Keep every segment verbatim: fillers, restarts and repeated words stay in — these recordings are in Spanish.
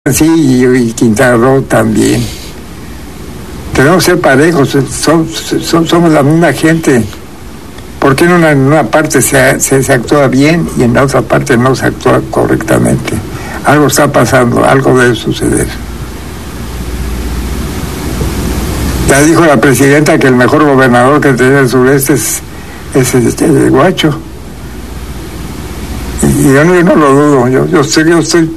Sí, y, y Quintana Roo también. Tenemos que ser parejos, son, son, somos la misma gente. ¿Por qué en una, en una parte se, se, se actúa bien y en la otra parte no se actúa correctamente? Algo está pasando, algo debe suceder. Ya dijo la presidenta que el mejor gobernador que tiene el sureste es, es este, el Guacho. Y, y yo, no, yo no lo dudo, yo, yo, estoy, yo estoy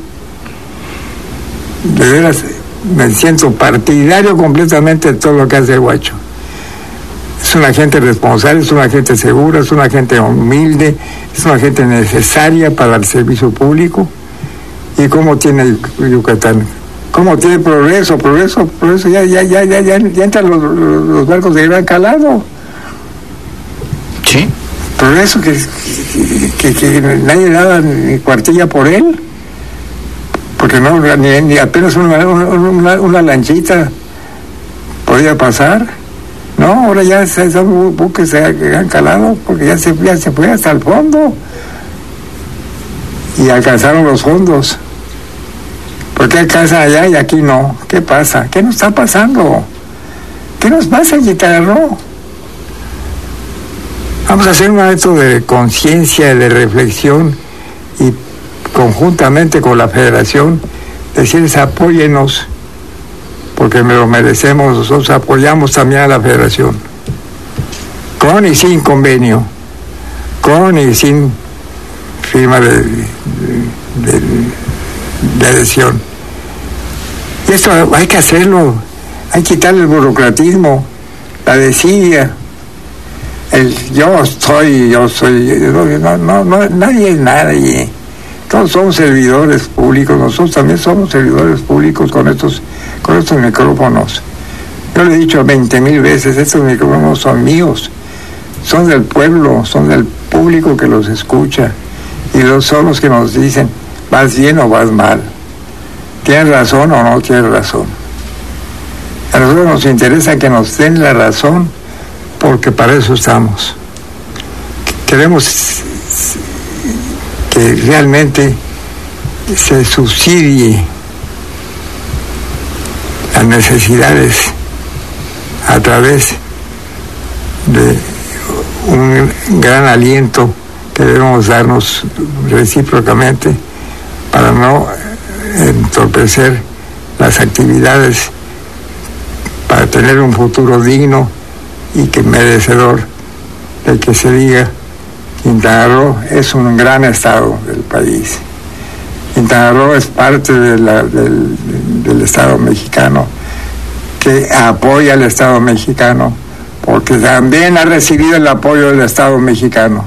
de veras me siento partidario completamente de todo lo que hace el Guacho. Es una gente responsable, es una gente segura, es una gente humilde, es una gente necesaria para el servicio público. ¿Y cómo tiene Yucatán? ¿Cómo tiene progreso? Progreso, progreso, ya, ya, ya, ya, ya, ya entran los, los barcos de gran calado. Sí. Progreso que, que, que, que nadie daba ni cuartilla por él. Porque no, ni, ni apenas una, una, una lanchita podía pasar. No, ahora ya esos buques se han calado porque ya se, ya se fue hasta el fondo y alcanzaron los fondos. ¿Por qué alcanzan allá y aquí no? ¿Qué pasa? ¿Qué nos está pasando? ¿Qué nos pasa en Quintana Roo? Vamos a hacer un acto de conciencia, de reflexión y conjuntamente con la federación decirles apóyennos porque me lo merecemos. Nosotros apoyamos también a la federación con y sin convenio, con y sin firma de, de, de, de adhesión. Y esto hay que hacerlo, hay que quitarle el burocratismo, la desidia, el yo soy, yo soy, no, no, no, nadie es nadie. Todos somos servidores públicos, nosotros también somos servidores públicos con estos, con estos micrófonos. Yo le he dicho veinte mil veces, estos micrófonos son míos, son del pueblo, son del público que los escucha y los son los que nos dicen, vas bien o vas mal, tienes razón o no tienes razón. A nosotros nos interesa que nos den la razón porque para eso estamos. Queremos que realmente se subsidie las necesidades a través de un gran aliento que debemos darnos recíprocamente para no entorpecer las actividades, para tener un futuro digno y que merecedor de que se diga Quintana Roo es un gran estado del país. Quintana Roo es parte de la, del, del Estado mexicano, que apoya al Estado mexicano, porque también ha recibido el apoyo del Estado mexicano.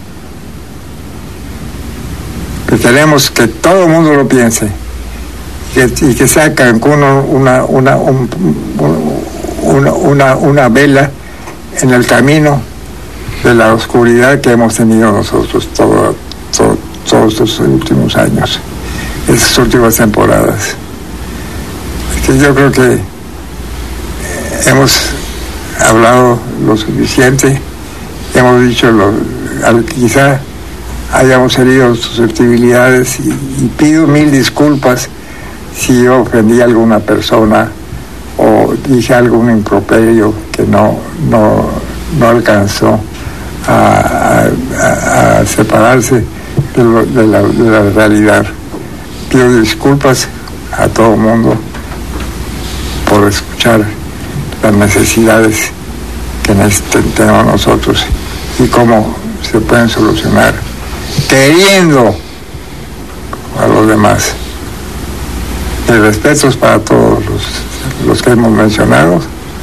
Que queremos que todo el mundo lo piense, que, y que sea Cancún una, una, un, una, una, una vela en el camino de la oscuridad que hemos tenido nosotros todo, todo, todos estos últimos años, estas últimas temporadas. Que yo creo que hemos hablado lo suficiente, hemos dicho lo, quizá hayamos herido susceptibilidades y, y pido mil disculpas si yo ofendí a alguna persona o dije algún improperio que no, no, no alcanzó A, a, a separarse de, lo, de, la, de la realidad. Pido disculpas a todo el mundo por escuchar las necesidades que tenemos nosotros y cómo se pueden solucionar queriendo a los demás. El respeto es para todos los, los que hemos mencionado,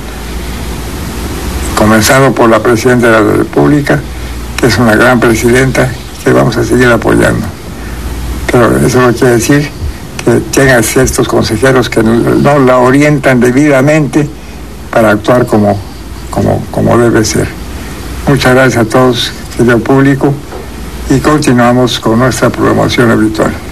comenzando por la presidenta de la República, que es una gran presidenta, que vamos a seguir apoyando. Pero eso no quiere decir que tenga ciertos consejeros que no la orientan debidamente para actuar como, como, como debe ser. Muchas gracias a todos, querido público, y continuamos con nuestra programación habitual.